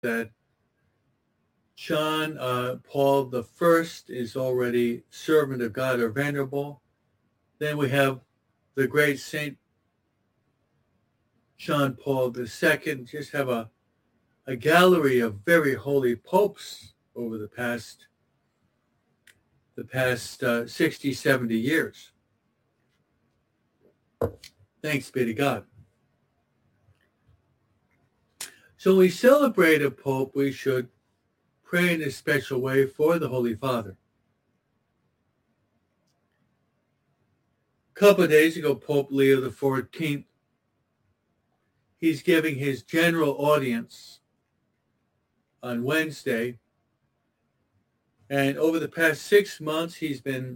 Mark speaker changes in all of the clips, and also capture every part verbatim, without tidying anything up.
Speaker 1: that John uh, Paul the First is already servant of God or venerable. Then we have the great Saint John Paul the Second. Just have a, a gallery of very holy popes over the past the past uh, sixty, seventy years. Thanks be to God. So when we celebrate a pope, we should pray in a special way for the Holy Father. A couple of days ago, Pope Leo the Fourteenth, he's giving his general audience on Wednesday. And over the past six months, he's been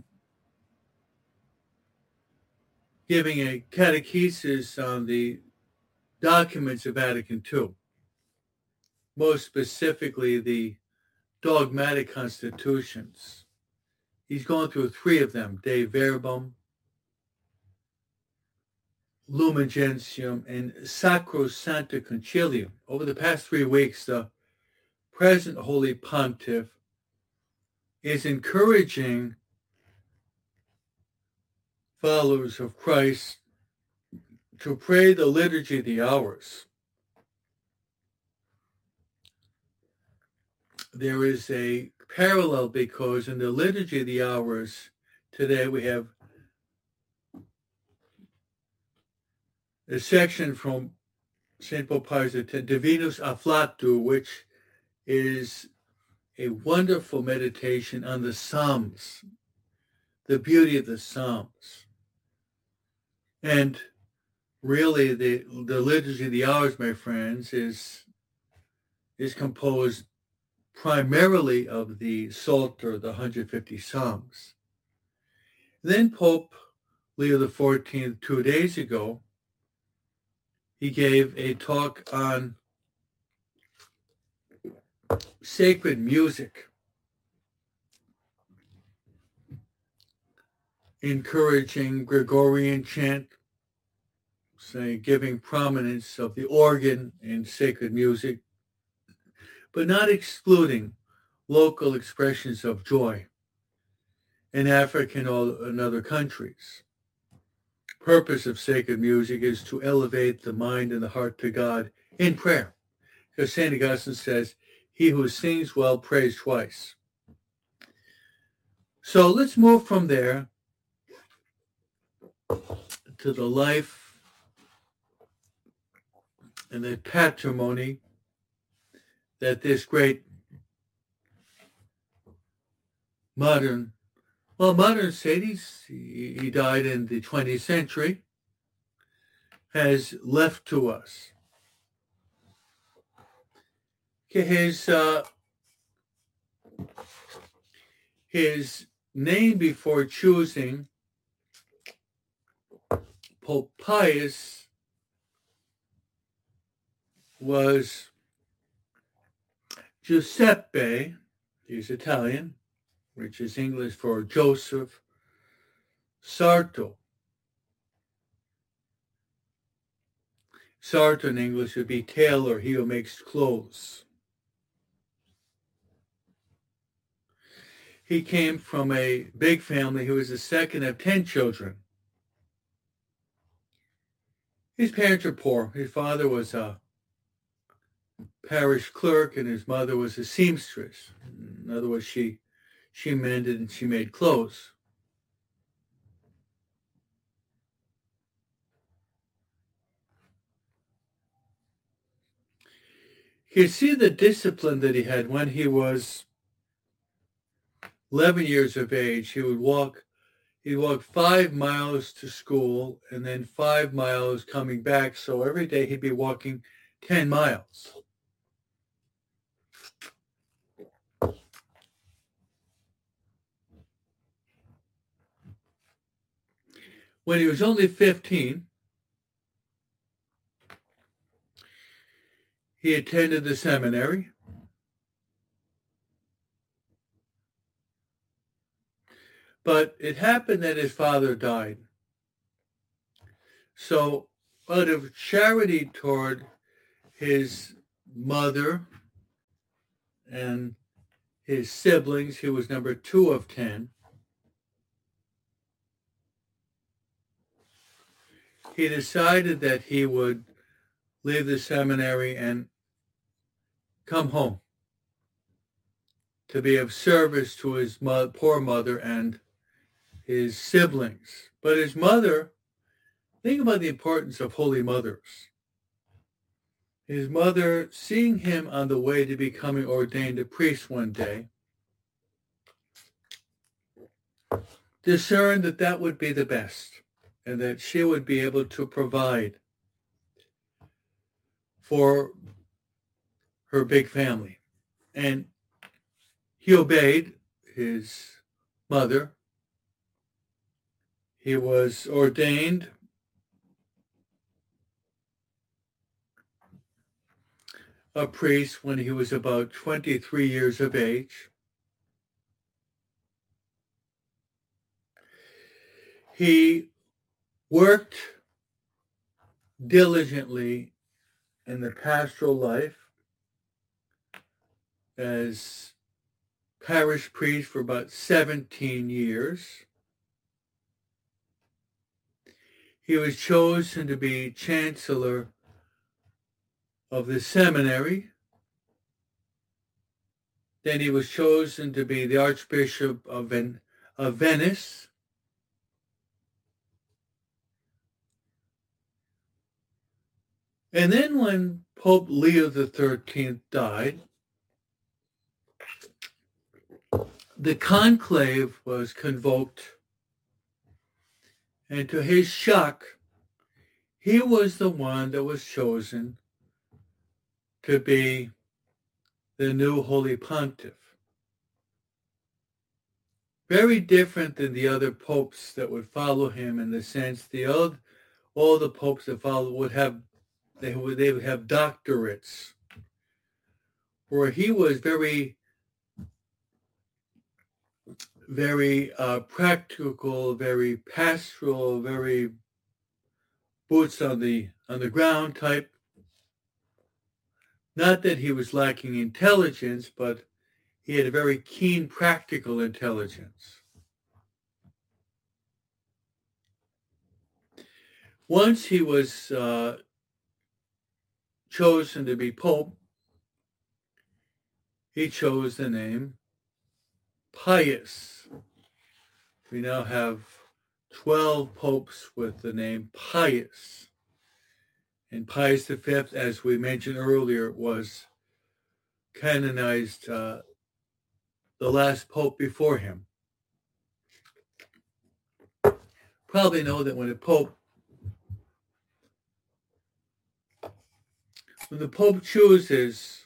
Speaker 1: giving a catechesis on the documents of Vatican Two, most specifically the dogmatic constitutions. He's gone through three of them, De Verbum, Lumen Gentium, and Sacrosancta Concilium. Over the past three weeks, the present Holy Pontiff is encouraging followers of Christ to pray the Liturgy of the Hours. There is a parallel because in the Liturgy of the Hours today we have a section from Saint Pope Pius X, Divinus Afflatus, which is a wonderful meditation on the Psalms, the beauty of the Psalms. And really the, the Liturgy of the Hours, my friends, is, is composed primarily of the Psalter, the one hundred fifty Psalms. Then Pope Leo the Fourteenth, two days ago, he gave a talk on sacred music, encouraging Gregorian chant, say, giving prominence of the organ in sacred music, but not excluding local expressions of joy in Africa and, all, and other countries. Purpose of sacred music is to elevate the mind and the heart to God in prayer. Because Saint Augustine says, he who sings well prays twice. So let's move from there to the life and the patrimony that this great modern, well, modern saint, he died in the twentieth century, has left to us. His, uh, his name before choosing Pope Pius was Giuseppe, he's Italian, which is English for Joseph Sarto. Sarto in English would be tailor, he who makes clothes. He came from a big family. He was the second of ten children. His parents were poor. His father was a parish clerk and his mother was a seamstress. In other words, she, she mended and she made clothes. You can see the discipline that he had when he was eleven years of age. He would walk, he'd walk five miles to school and then five miles coming back. So every day he'd be walking ten miles. When he was only fifteen, he attended the seminary. But it happened that his father died. So out of charity toward his mother and his siblings. He was number two of ten. He decided that he would leave the seminary and come home to be of service to his mo- poor mother and his siblings. But his mother, think about the importance of holy mothers. His mother, seeing him on the way to becoming ordained a priest one day, discerned that that would be the best and that she would be able to provide for her big family. And he obeyed his mother. He was ordained a priest when he was about twenty-three years of age. He worked diligently in the pastoral life as parish priest for about seventeen years. He was chosen to be chancellor of the seminary. Then he was chosen to be the Archbishop of, Ven- of Venice. And then when Pope Leo the thirteenth died, the conclave was convoked, and to his shock, he was the one that was chosen to be the new Holy Pontiff. Very different than the other popes that would follow him, in the sense the old, all the popes that followed would have they would they would have doctorates, where he was very very uh, practical, very pastoral, very boots on the on the ground type. Not that he was lacking intelligence, but he had a very keen practical intelligence. Once he was uh, chosen to be Pope, he chose the name Pius. We now have twelve popes with the name Pius. And Pius the fifth, as we mentioned earlier, was canonized uh, the last pope before him. Probably know that when a pope, when the pope chooses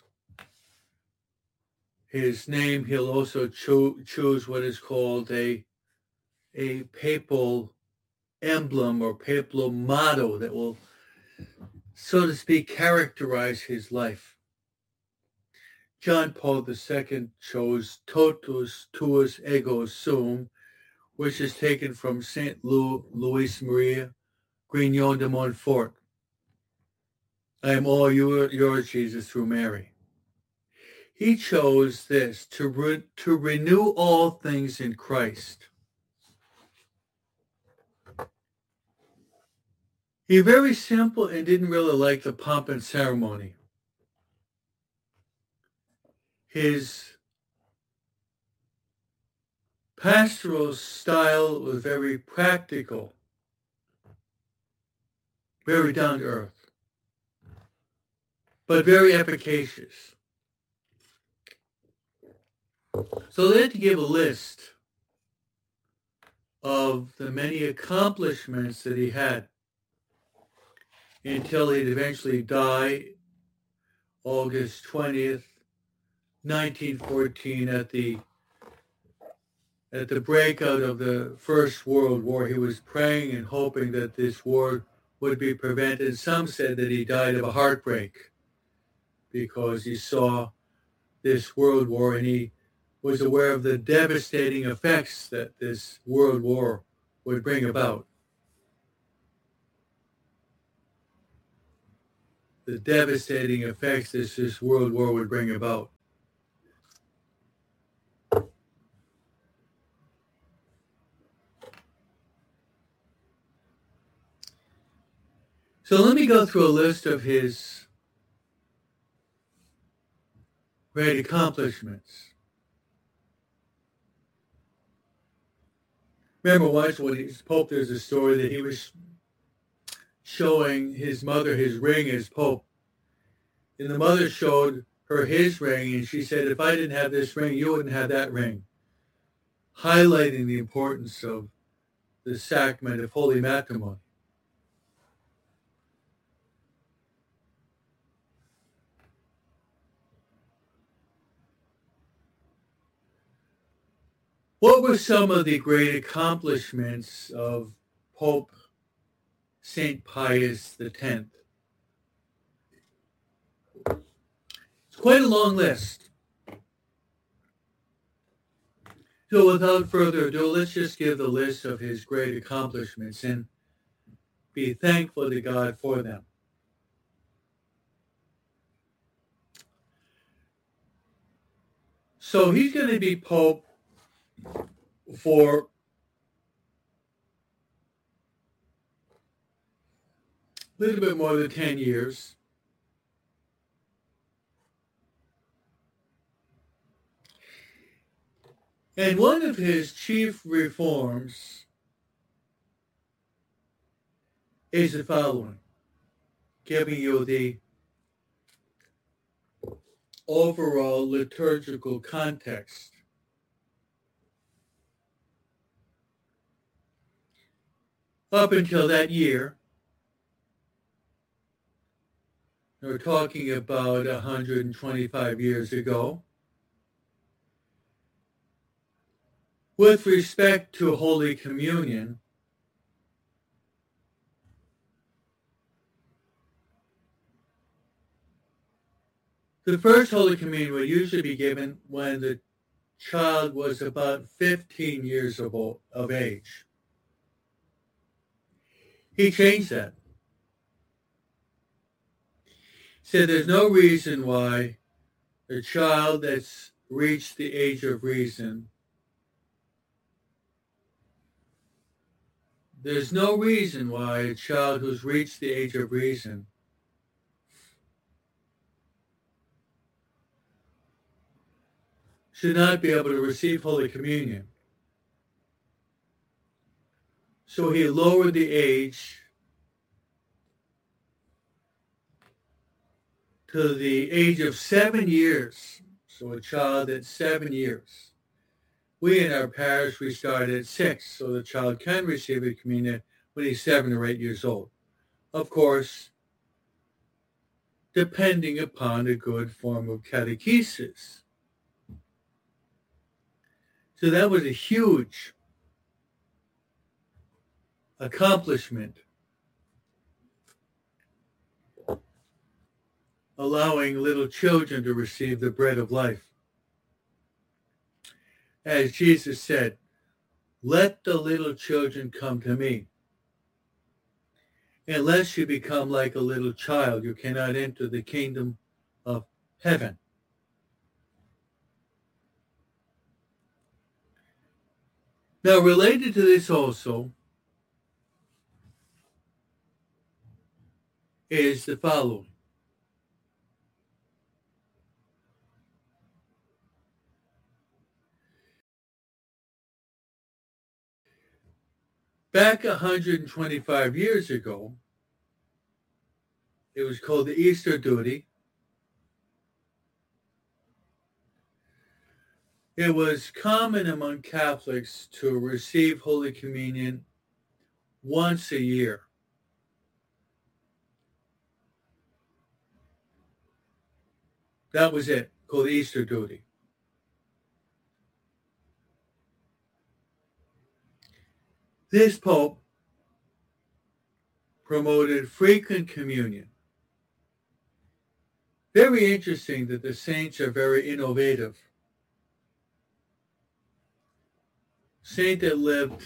Speaker 1: his name, he'll also cho- choose what is called a, a papal emblem or papal motto that will, so to speak, characterize his life. John Paul the Second chose Totus Tuus Ego Sum, which is taken from Saint Louis, Louis Maria Grignon de Montfort. I am all your, yours, Jesus, through Mary. He chose this, to, re, to renew all things in Christ. He very simple and didn't really like the pomp and ceremony. His pastoral style was very practical, very down to earth, but very efficacious. So let's give a list of the many accomplishments that he had until he'd eventually die August twentieth, nineteen fourteen, at the at the breakout of the First World War. He was praying and hoping that this war would be prevented. Some said that he died of a heartbreak because he saw this world war and he was aware of the devastating effects that this world war would bring about. The devastating effects this, this world war would bring about. So let me go through a list of his great accomplishments. Remember once when he's Pope, there's a story that he was showing his mother his ring as Pope. And the mother showed her his ring, and she said, if I didn't have this ring, you wouldn't have that ring. Highlighting the importance of the sacrament of holy matrimony. What were some of the great accomplishments of Pope Saint Pius the tenth? It's quite a long list. So without further ado, let's just give the list of his great accomplishments and be thankful to God for them. So he's going to be Pope for a little bit more than ten years. And one of his chief reforms is the following, giving you the overall liturgical context. Up until that year, we're talking about one hundred twenty-five years ago, with respect to Holy Communion, the first Holy Communion would usually be given when the child was about fifteen years of, old, of age. He changed that. He said there's no reason why a child that's reached the age of reason, there's no reason why a child who's reached the age of reason should not be able to receive Holy Communion. So he lowered the age to the age of seven years. So a child at seven years. We in our parish, we start at six, so the child can receive a communion when he's seven or eight years old. Of course, depending upon a good form of catechesis. So that was a huge accomplishment, allowing little children to receive the bread of life. As Jesus said, let the little children come to me. Unless you become like a little child, you cannot enter the kingdom of heaven. Now, related to this also is the following. Back one hundred twenty-five years ago, it was called the Easter Duty. It was common among Catholics to receive Holy Communion once a year. That was it, called Easter Duty. This Pope promoted frequent communion. Very interesting that the saints are very innovative. Saint that lived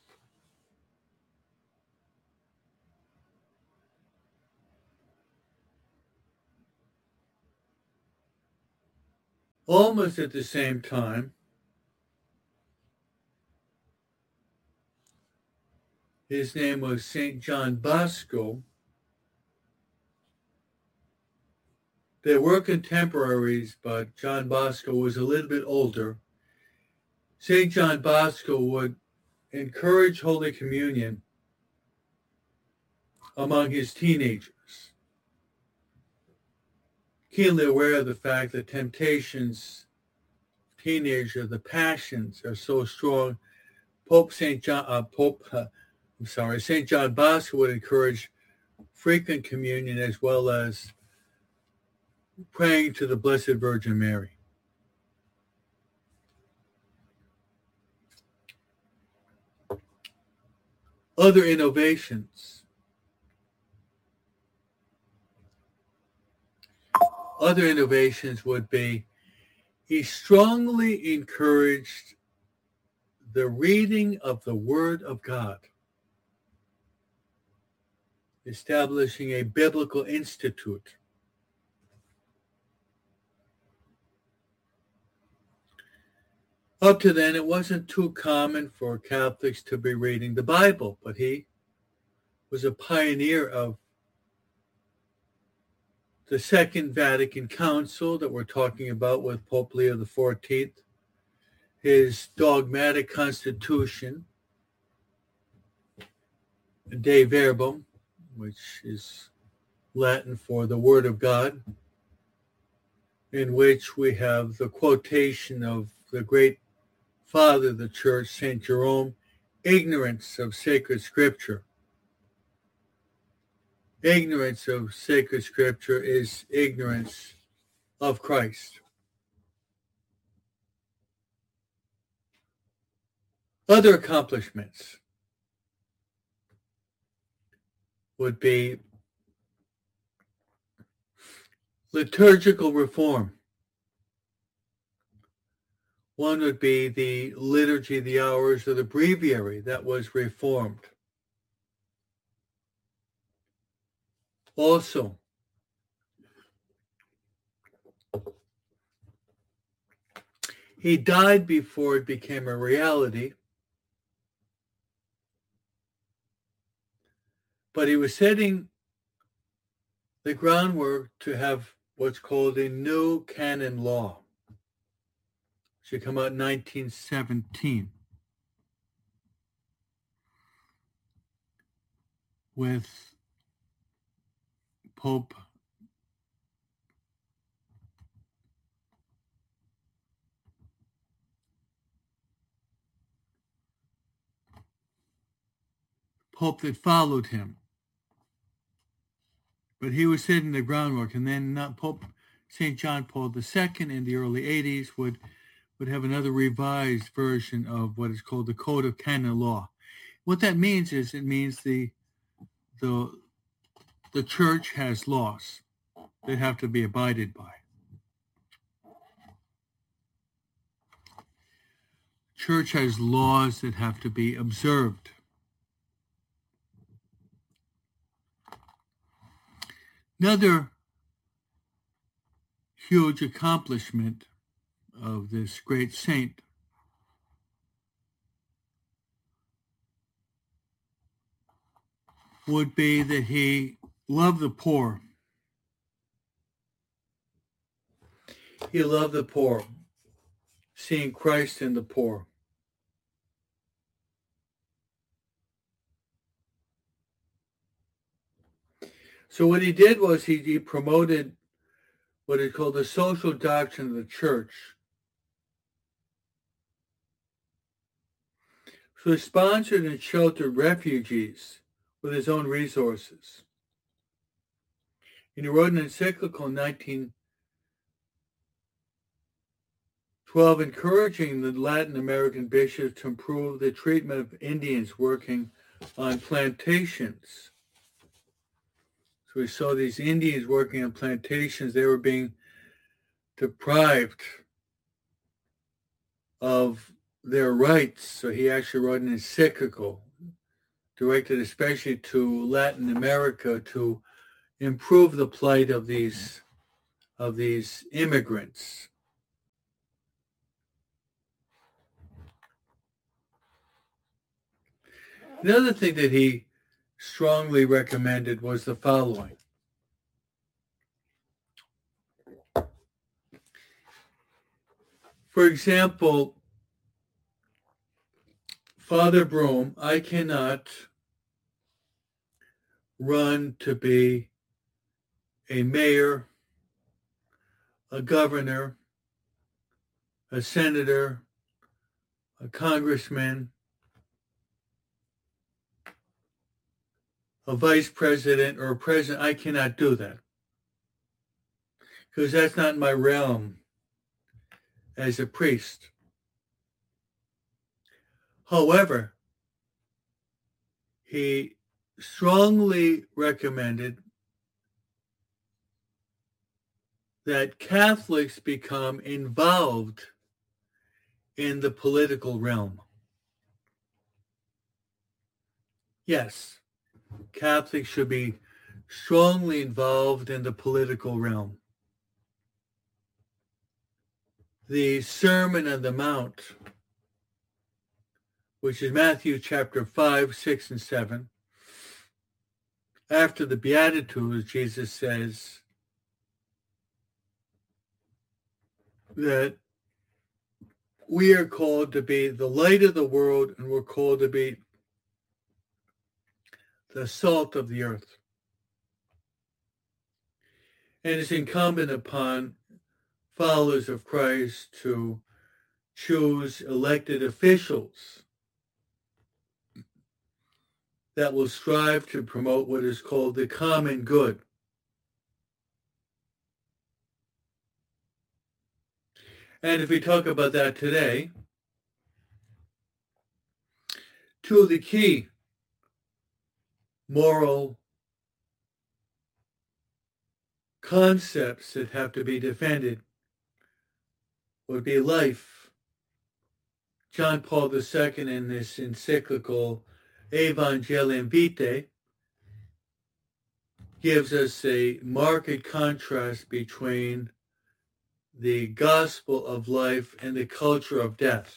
Speaker 1: almost at the same time. His name was Saint John Bosco. They were contemporaries, but John Bosco was a little bit older. Saint John Bosco would encourage Holy Communion among his teenagers, keenly aware of the fact that temptations, teenager, the passions are so strong. Pope Saint John, uh, Pope, uh, I'm sorry, Saint John Bosco would encourage frequent communion as well as praying to the Blessed Virgin Mary. Other innovations. Other innovations would be he strongly encouraged the reading of the Word of God, establishing a biblical institute. Up to then, it wasn't too common for Catholics to be reading the Bible, but he was a pioneer of the Second Vatican Council that we're talking about with Pope Leo the fourteenth, his dogmatic constitution, De Verbum, which is Latin for the Word of God, in which we have the quotation of the great Father of the Church, Saint Jerome, ignorance of sacred scripture. Ignorance of sacred scripture is ignorance of Christ. Other accomplishments would be liturgical reform. One would be the Liturgy of the Hours or the Breviary that was reformed. Also, he died before it became a reality, but he was setting the groundwork to have what's called a new canon law. Should come out in nineteen seventeen with Pope Pope that followed him. But he was setting the groundwork, and then not Pope Saint John Paul the Second in the early eighties would would have another revised version of what is called the Code of Canon Law. What that means is it means the the the church has laws that have to be abided by. Church has laws that have to be observed. Another huge accomplishment of this great saint would be that he loved the poor. He loved the poor, seeing Christ in the poor. So what he did was he, he promoted what is called the social doctrine of the church. So he sponsored and sheltered refugees with his own resources. And he wrote an encyclical in nineteen twelve encouraging the Latin American bishops to improve the treatment of Indians working on plantations. So we saw these Indians working on plantations. They were being deprived of their rights. So he actually wrote an encyclical directed especially to Latin America to improve the plight of these of these immigrants. Another thing that he strongly recommended was the following. For example, Father Broom, I cannot run to be a mayor, a governor, a senator, a congressman, a vice president, or a president. I cannot do that because that's not my realm as a priest. However, he strongly recommended that Catholics become involved in the political realm. Yes, Catholics should be strongly involved in the political realm. The Sermon on the Mount, which is Matthew chapter five, six, and seven, after the Beatitudes, Jesus says that we are called to be the light of the world, and we're called to be the salt of the earth. And it's incumbent upon followers of Christ to choose elected officials that will strive to promote what is called the common good. And if we talk about that today, two of the key moral concepts that have to be defended would be life. John Paul the Second in this encyclical Evangelium Vitae gives us a marked contrast between the gospel of life and the culture of death.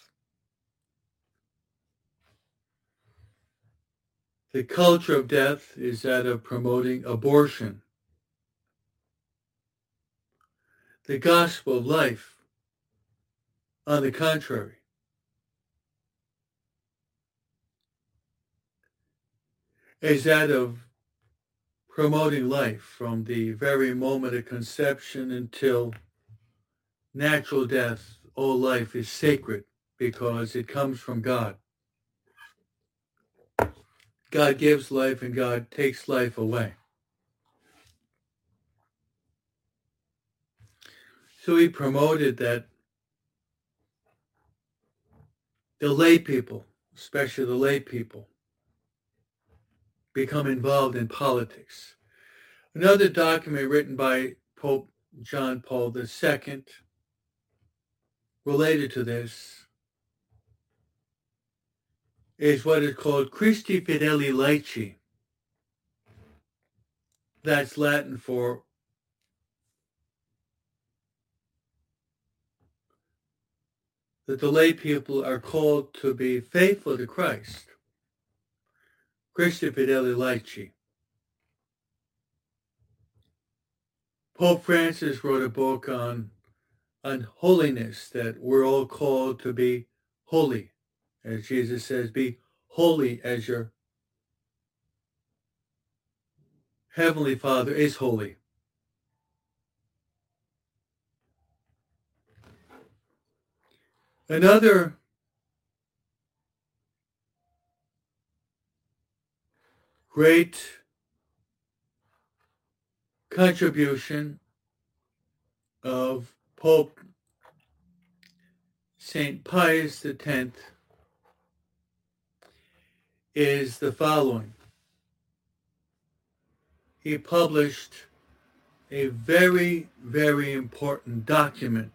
Speaker 1: The culture of death is that of promoting abortion. The gospel of life, on the contrary, is that of promoting life from the very moment of conception until natural death. All life is sacred because it comes from God. God gives life and God takes life away. So he promoted that the lay people, especially the lay people, become involved in politics. Another document written by Pope John Paul the Second related to this is what is called Christi Fidei Laici. That's Latin for that the lay people are called to be faithful to Christ. Christi Fidei Laici. Pope Francis wrote a book on, on holiness, that we're all called to be holy. As Jesus says, be holy as your Heavenly Father is holy. Another great contribution of Pope Saint Pius the Tenth is the following. He published a very, very important document.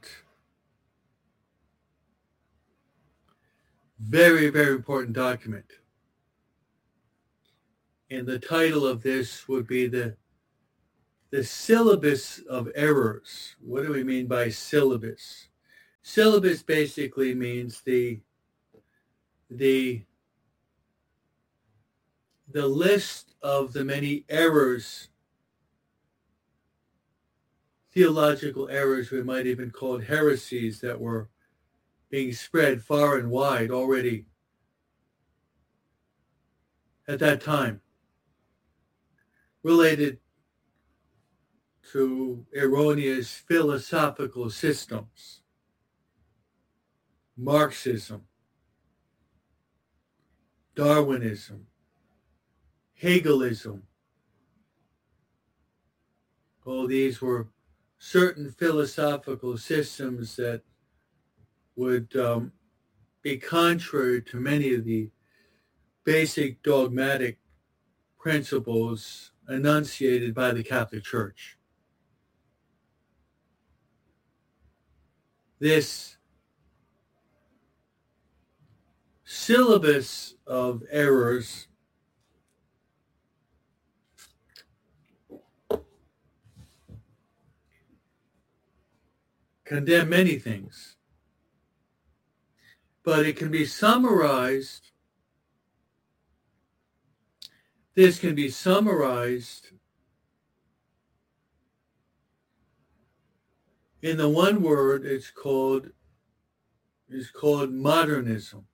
Speaker 1: Very, very important document. And the title of this would be the the syllabus of errors. What do we mean by syllabus? Syllabus basically means the the the list of the many errors, theological errors, we might even call it heresies, that were being spread far and wide already at that time, related to erroneous philosophical systems, Marxism, Darwinism, Hegelism. All these were certain philosophical systems that would um, be contrary to many of the basic dogmatic principles enunciated by the Catholic Church. This syllabus of errors condemn many things, but it can be summarized, this can be summarized in the one word it's called, is called modernism.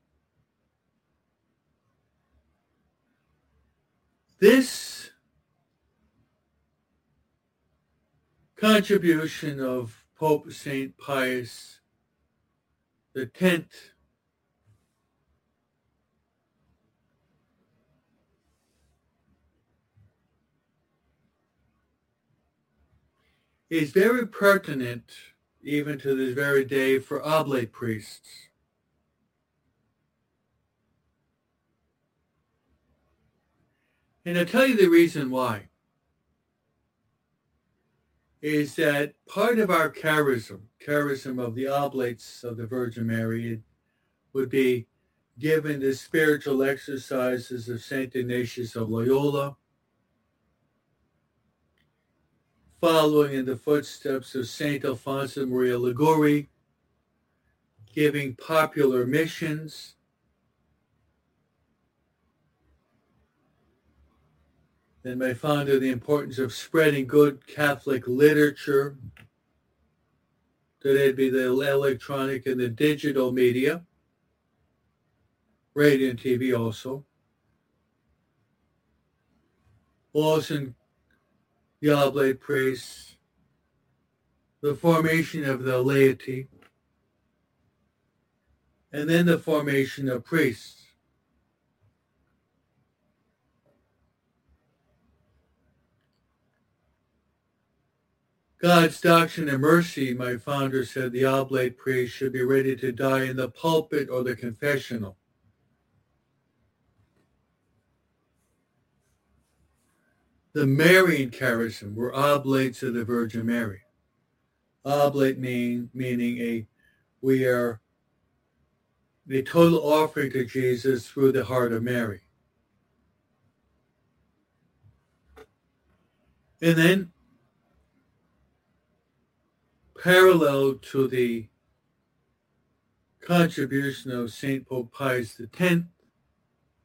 Speaker 1: This contribution of Pope Saint Pius the Tenth is very pertinent even to this very day for oblate priests. And I'll tell you the reason why. Is that part of our charism, charism of the oblates of the Virgin Mary, would be given the spiritual exercises of Saint Ignatius of Loyola, following in the footsteps of Saint Alfonso Maria Liguori, giving popular missions, then by founder the importance of spreading good Catholic literature, that'd be the electronic and the digital media, radio and T V also. Also, the oblate priests, the formation of the laity, and then the formation of priests. God's doctrine and mercy, my founder said, the oblate priest should be ready to die in the pulpit or the confessional. The Marian charism were oblates of the Virgin Mary. Oblate mean, meaning a we are the total offering to Jesus through the heart of Mary. And then, parallel to the contribution of Saint Pope Pius the Tenth,